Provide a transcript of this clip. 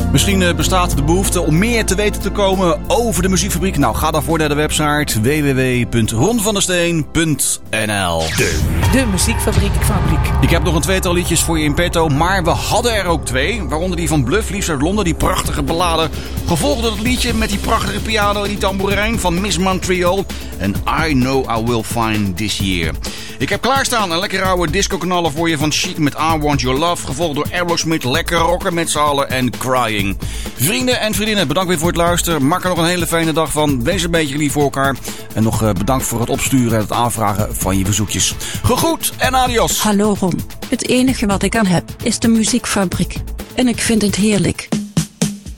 Misschien bestaat de behoefte om meer te weten te komen over de Muziekfabriek. Nou, ga daarvoor naar de website www.ronvandesteen.nl. De Muziekfabriek. Ik heb nog een tweetal liedjes voor je in petto, maar we hadden er ook twee. Waaronder die van Bluff, liefst uit Londen, die prachtige ballade. Gevolgd door het liedje met die prachtige piano en die tamboerijn van Miss Montreal. En I Know I Will Find This Year. Ik heb klaarstaan een lekker oude disco-knallen voor je van Chic met I Want Your Love. Gevolgd door Aerosmith, lekker rocken met z'n allen en Crying. Vrienden en vriendinnen, bedankt weer voor het luisteren. Maak er nog een hele fijne dag van. Wees een beetje lief voor elkaar. En nog bedankt voor het opsturen en het aanvragen van je verzoekjes. Gegroet en adios. Hallo Ron. Het enige wat ik aan heb is de Muziekfabriek. En ik vind het heerlijk.